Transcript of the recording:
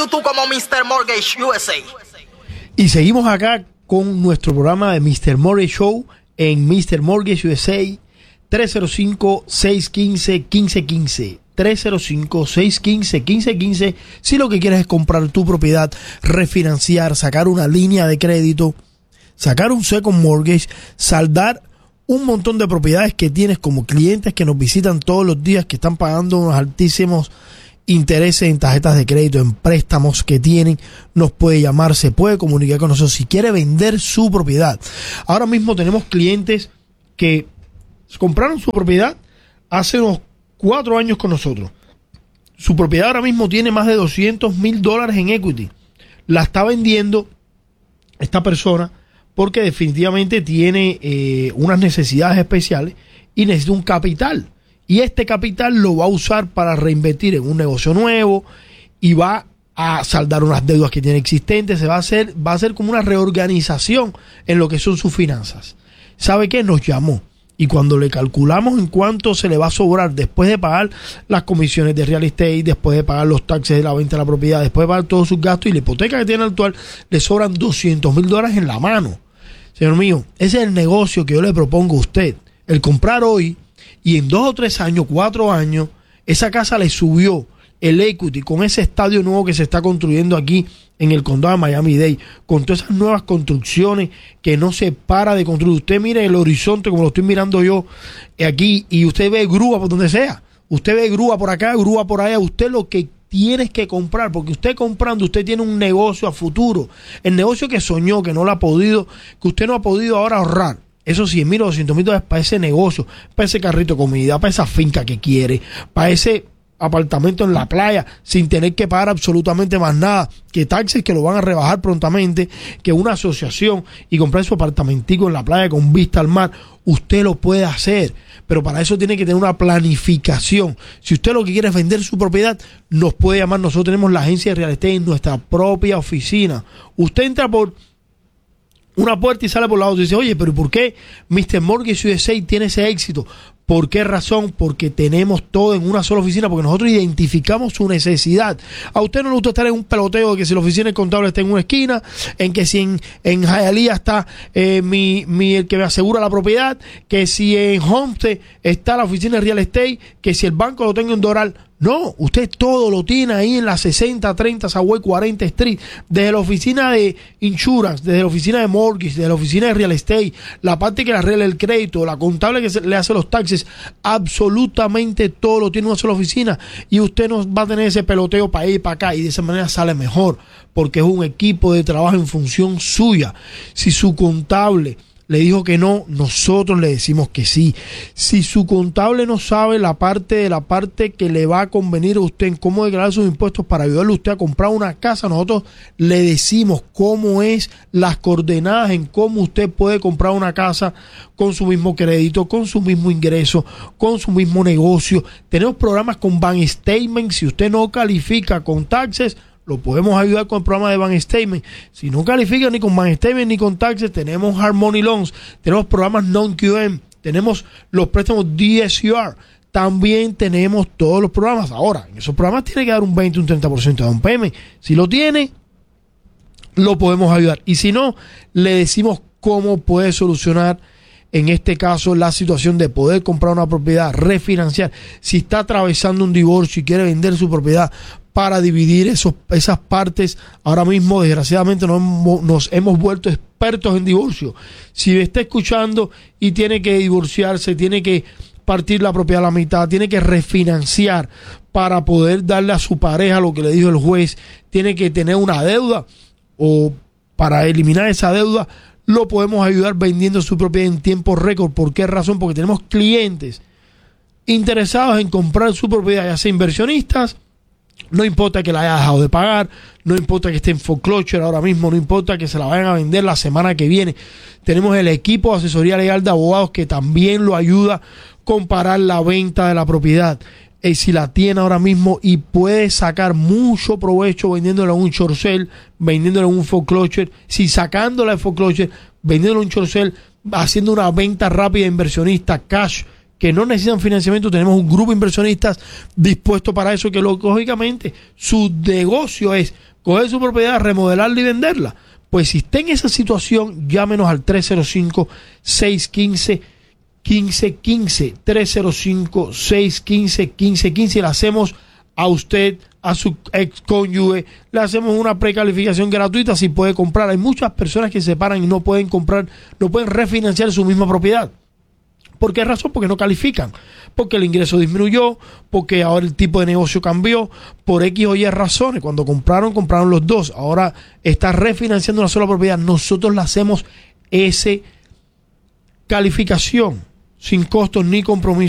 YouTube como Mr. Mortgage USA. Y seguimos acá con nuestro programa de Mr. Mortgage Show en Mr. Mortgage USA. 305-615-1515. 305-615-1515. Si lo que quieres es comprar tu propiedad, refinanciar, sacar una línea de crédito, sacar un second mortgage, saldar un montón de propiedades que tienes, como clientes que nos visitan todos los días, que están pagando unos altísimos intereses en tarjetas de crédito, en préstamos que tienen, nos puede llamar, se puede comunicar con nosotros si quiere vender su propiedad. Ahora mismo tenemos clientes que compraron su propiedad hace unos 4 años con nosotros. Su propiedad ahora mismo tiene más de $200,000 en equity. La está vendiendo esta persona porque definitivamente tiene unas necesidades especiales y necesita un capital. Y este capital lo va a usar para reinvertir en un negocio nuevo y va a saldar unas deudas que tiene existentes. Va a hacer como una reorganización en lo que son sus finanzas. ¿Sabe qué? Nos llamó. Y cuando le calculamos en cuánto se le va a sobrar después de pagar las comisiones de real estate, después de pagar los taxes de la venta de la propiedad, después de pagar todos sus gastos y la hipoteca que tiene actual, le sobran $200,000 en la mano. Señor mío, ese es el negocio que yo le propongo a usted. El comprar hoy y en 2 o 3 años, 4 años, esa casa le subió el equity con ese estadio nuevo que se está construyendo aquí en el condado de Miami-Dade, con todas esas nuevas construcciones que no se para de construir. Usted mire el horizonte como lo estoy mirando yo aquí y usted ve grúa por donde sea. Usted ve grúa por acá, grúa por allá. Usted lo que tienes que comprar, porque usted comprando, usted tiene un negocio a futuro. El negocio que soñó, que no lo ha podido, que usted no ha podido ahora ahorrar. Esos $100,000 o $200,000 para ese negocio, para ese carrito de comida, para esa finca que quiere, para ese apartamento en la playa sin tener que pagar absolutamente más nada, que taxes que lo van a rebajar prontamente, que una asociación y comprar su apartamentico en la playa con vista al mar. Usted lo puede hacer, pero para eso tiene que tener una planificación. Si usted lo que quiere es vender su propiedad, nos puede llamar. Nosotros tenemos la agencia de real estate en nuestra propia oficina. Usted entra por una puerta y sale por la otra y dice, oye, pero ¿por qué Mr. Mortgage USA tiene ese éxito? ¿Por qué razón? Porque tenemos todo en una sola oficina, porque nosotros identificamos su necesidad. A usted no le gusta estar en un peloteo de que si la oficina del contable está en una esquina, en que si en Hialeah está el que me asegura la propiedad, que si en Homestead está la oficina de real estate, que si el banco lo tenga en Doral. No, usted todo lo tiene ahí en la 6030 Southwest 40 Street, desde la oficina de insurance, desde la oficina de mortgage, desde la oficina de real estate, la parte que le arregla el crédito, la contable que le hace los taxes, absolutamente todo lo tiene en una sola oficina y usted no va a tener ese peloteo para ir para acá y de esa manera sale mejor porque es un equipo de trabajo en función suya. Si su contable le dijo que no, nosotros le decimos que sí. Si su contable no sabe la parte que le va a convenir a usted en cómo declarar sus impuestos para ayudarle a usted a comprar una casa, nosotros le decimos cómo es las coordenadas en cómo usted puede comprar una casa con su mismo crédito, con su mismo ingreso, con su mismo negocio. Tenemos programas con bank statement. Si usted no califica con taxes, lo podemos ayudar con el programa de Bank Statement. Si no califica ni con Bank Statement ni con taxes, tenemos Hard Money Loans, tenemos programas Non-QM, tenemos los préstamos DSCR, también tenemos todos los programas. Ahora, en esos programas tiene que dar un 20, un 30% de down payment. Si lo tiene, lo podemos ayudar. Y si no, le decimos cómo puede solucionar en este caso la situación de poder comprar una propiedad, refinanciar. Si está atravesando un divorcio y quiere vender su propiedad para dividir esas partes, ahora mismo desgraciadamente nos hemos vuelto expertos en divorcio. Si está escuchando y tiene que divorciarse, tiene que partir la propiedad a la mitad, tiene que refinanciar para poder darle a su pareja lo que le dijo el juez, tiene que tener una deuda o para eliminar esa deuda, lo podemos ayudar vendiendo su propiedad en tiempo récord. ¿Por qué razón? Porque tenemos clientes interesados en comprar su propiedad, ya sea inversionistas. No importa que la haya dejado de pagar, no importa que esté en foreclosure ahora mismo, no importa que se la vayan a vender la semana que viene. Tenemos el equipo de asesoría legal de abogados que también lo ayuda a comparar la venta de la propiedad. Si la tiene ahora mismo y puede sacar mucho provecho vendiéndola en un short sale, vendiéndola en un foreclosure, si sacándola de foreclosure, vendiéndola en un short sale, haciendo una venta rápida inversionista cash, que no necesitan financiamiento, tenemos un grupo de inversionistas dispuesto para eso, que lógicamente su negocio es coger su propiedad, remodelarla y venderla. Pues si está en esa situación, llámenos al 305-615-1515, 305-615-1515, y le hacemos a usted, a su ex cónyuge, le hacemos una precalificación gratuita si puede comprar. Hay muchas personas que se separan y no pueden comprar, no pueden refinanciar su misma propiedad. ¿Por qué razón? Porque no califican, porque el ingreso disminuyó, porque ahora el tipo de negocio cambió, por X o Y razones. Cuando compraron los dos, ahora está refinanciando una sola propiedad. Nosotros le hacemos esa calificación sin costos ni compromiso